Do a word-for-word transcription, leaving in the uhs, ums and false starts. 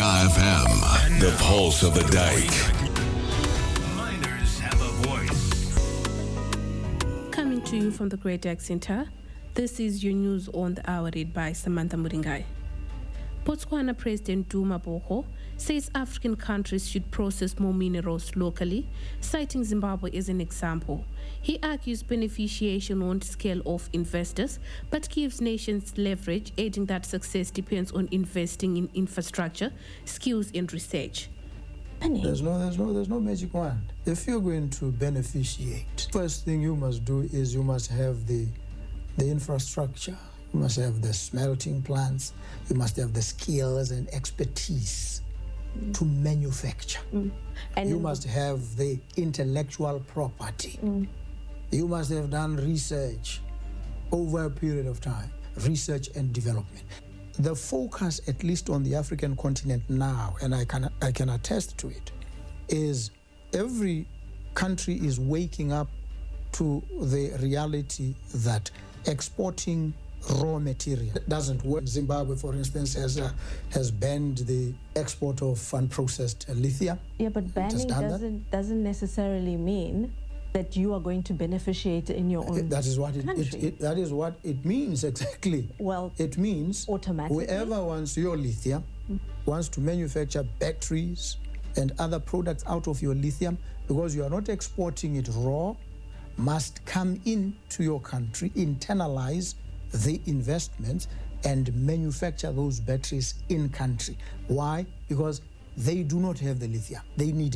F M, the pulse of the dike. Miners have a voice. Coming to you from the Great Dike Center, this is your news on the hour read by Samantha Muringai. Botswana President Duma Boko says African countries should process more minerals locally, citing Zimbabwe as an example. He argues beneficiation won't scale off investors, but gives nations leverage, adding that success depends on investing in infrastructure, skills, and research. There's no, there's no, there's no magic wand. If you're going to beneficiate, first thing you must do is you must have the, the infrastructure. You must have the smelting plants. You must have the skills and expertise mm. to manufacture. Mm. And you must have the intellectual property. Mm. You must have done research over a period of time, research and development. The focus, at least on the African continent now, and I can, I can attest to it, is every country is waking up to the reality that exporting raw material doesn't work. Zimbabwe, for instance, has uh, has banned the export of unprocessed uh, lithium. Yeah, but banning doesn't doesn't necessarily mean that you are going to beneficiate in your own that is what it, country. It, it that is what it means exactly. Well, it means automatically whoever wants your lithium mm. wants to manufacture batteries and other products out of your lithium, because you are not exporting it raw, must come in to your country, internalize the investments and manufacture those batteries in country. Why? Because they do not have the lithium. They need